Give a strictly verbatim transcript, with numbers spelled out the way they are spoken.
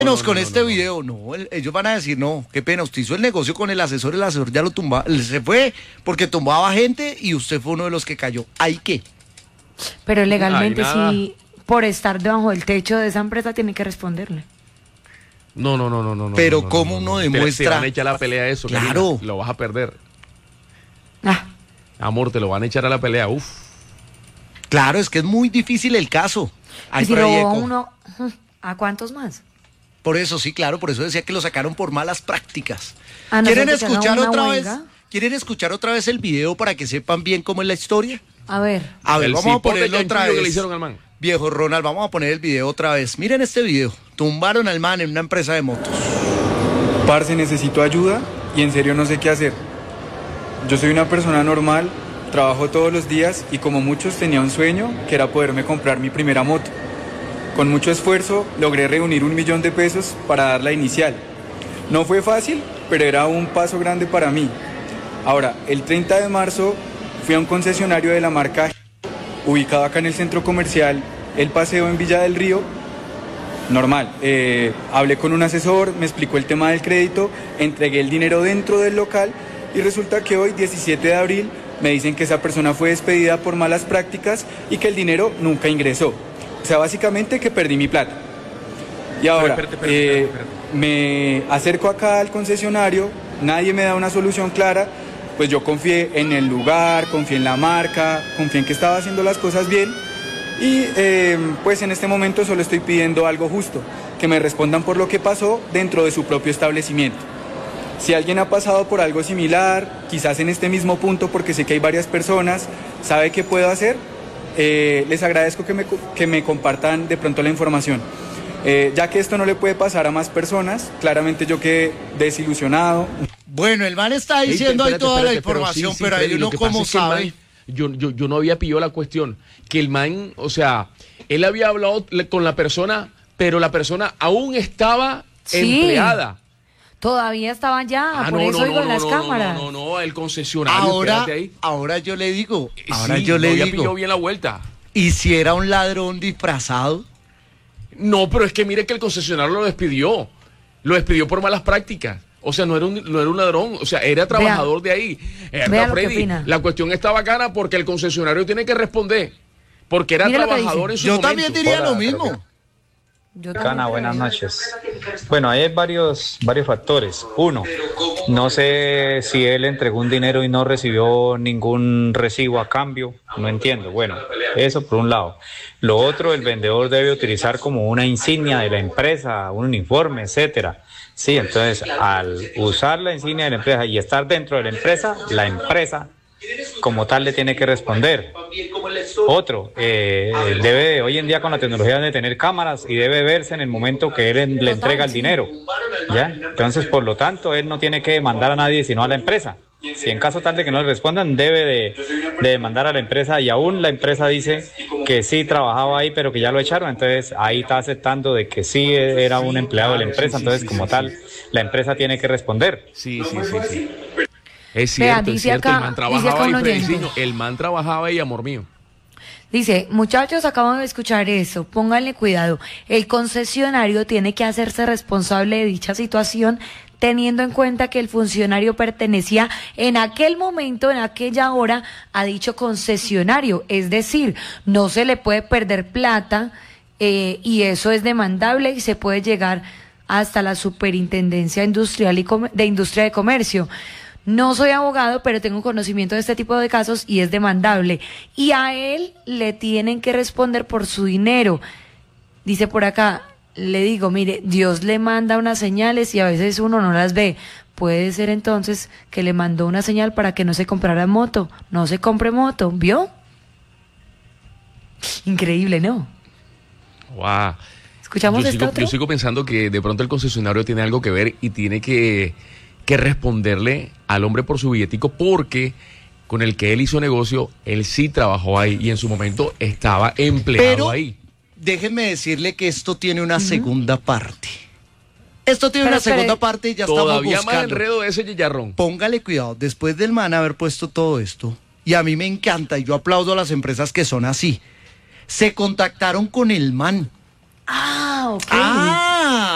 No, con no, este no, no. video, no, el- ellos van a decir, no, qué pena, usted hizo el negocio con el asesor, el asesor ya lo tumbaba, se fue porque tumbaba gente y usted fue uno de los que cayó. ¿Ahí qué? Pero legalmente Ay, nada. sí, por estar debajo del techo de esa empresa tiene que responderle. No, no, no, no, no. Pero no, no, ¿cómo no, no. uno Te- demuestra? Te, van a echar a la pelea eso, Claro. Karina, lo vas a perder. Ah, Amor, te lo van a echar a la pelea, uf. Claro, es que es muy difícil el caso. Hay y si por ahí robó eco. uno, ¿a cuántos más? Por eso, sí, claro, por eso decía que lo sacaron por malas prácticas. A no ¿Quieren ser que haga escuchar una otra huelga. vez? ¿Quieren escuchar otra vez el video para que sepan bien cómo es la historia? A ver, A ver, El vamos a cipote ponerlo chanchullo otra que le vez. hicieron al man. Viejo Ronald, vamos a poner el video otra vez. Miren este video. Tumbaron al man en una empresa de motos. Parce, necesito ayuda y en serio no sé qué hacer. Yo soy una persona normal, trabajo todos los días y como muchos tenía un sueño que era poderme comprar mi primera moto. Con mucho esfuerzo logré reunir un millón de pesos para dar la inicial. No fue fácil, pero era un paso grande para mí. Ahora, el treinta de marzo fui a un concesionario de la marca ubicado acá en el centro comercial El Paseo en Villa del Río. Normal, eh, hablé con un asesor, me explicó el tema del crédito, entregué el dinero dentro del local y resulta que hoy, diecisiete de abril, me dicen que esa persona fue despedida por malas prácticas y que el dinero nunca ingresó. O sea, básicamente que perdí mi plata. Y ahora, Espérate, espérate, eh, espérate, espérate. me acerco acá al concesionario, nadie me da una solución clara, pues yo confié en el lugar, confié en la marca, confié en que estaba haciendo las cosas bien y eh, pues en este momento solo estoy pidiendo algo justo, que me respondan por lo que pasó dentro de su propio establecimiento. Si alguien ha pasado por algo similar, quizás en este mismo punto, porque sé que hay varias personas, sabe qué puedo hacer, eh, les agradezco que me, que me compartan de pronto la información. Eh, ya que esto no le puede pasar a más personas, claramente yo quedé desilusionado. Bueno, el man está Ey, diciendo ahí espérate, toda la espérate, pero información, sí, sí, pero ahí Freddy, lo uno que pasa cómo es que el sabe. man- yo, yo, yo no había pillado la cuestión. Que el man, o sea, él había hablado le- con la persona, pero la persona aún estaba Sí. empleada. todavía estaban allá, Ah, por no, eso no, oigo no, en no, las no, cámaras. no, no, no, el concesionario, Ahora, espérate ahí. ahora yo le digo, ahora Sí, yo no le había digo, pillado bien la vuelta. ¿y si era un ladrón disfrazado? No, pero es que mire que el concesionario lo despidió. Lo despidió por malas prácticas. O sea, no era un, no era un ladrón, o sea, era trabajador de ahí. Eh, vea lo que Freddy, opina. la cuestión está bacana porque el concesionario tiene que responder. Porque era Mire lo que trabajador en dice. su Yo momento. también diría Hola, lo creo mismo. Yo Cana, también buenas creo. noches. Bueno, ahí hay varios, varios factores. Uno, no sé si él entregó un dinero y no recibió ningún recibo a cambio. No entiendo. Bueno, eso por un lado. Lo otro, el vendedor debe utilizar como una insignia de la empresa, un uniforme, etcétera. Sí, entonces al usar la insignia de la empresa y estar dentro de la empresa, la empresa como tal le tiene que responder. Otro, eh, debe hoy en día con la tecnología de tener cámaras y debe verse en el momento que él en- le entrega el dinero, ¿ya? Entonces, por lo tanto, él no tiene que demandar a nadie sino a la empresa. Si en caso tal de que no le respondan, debe de, de demandar a la empresa y aún la empresa dice que sí trabajaba ahí, pero que ya lo echaron, entonces ahí está aceptando de que sí era un empleado de la empresa, entonces como tal, la empresa tiene que responder. Sí, sí, sí, sí. Es Vea, cierto, es dice cierto. acá- el man dice acá trabajaba ahí, un oyente. Frediciño. El man trabajaba ahí, amor mío. Dice, muchachos, acaban de escuchar eso, pónganle cuidado. El concesionario tiene que hacerse responsable de dicha situación, teniendo en cuenta que el funcionario pertenecía en aquel momento, en aquella hora, a dicho concesionario. Es decir, no se le puede perder plata eh, y eso es demandable y se puede llegar hasta la Superintendencia Industrial y Com- de Industria de Comercio. No soy abogado, pero tengo conocimiento de este tipo de casos y es demandable. Y a él le tienen que responder por su dinero. Dice por acá, le digo, mire, Dios le manda unas señales y a veces uno no las ve. Puede ser entonces que le mandó una señal para que no se comprara moto. No se compre moto, ¿vio? Increíble, ¿no? Wow. ¿Escuchamos yo este sigo, otro? yo sigo pensando que de pronto el concesionario tiene algo que ver y tiene que, que responderle al hombre por su billetico porque con el que él hizo negocio, él sí trabajó ahí y en su momento estaba empleado Pero ahí. déjenme decirle que esto tiene una segunda parte. Esto tiene Pero una espere, segunda parte y ya Todavía estamos más buscando. enredo de ese chicharrón. Póngale cuidado, después del man haber puesto todo esto, y a mí me encanta, y yo aplaudo a las empresas que son así, se contactaron con el man. Ah, ok. Ah,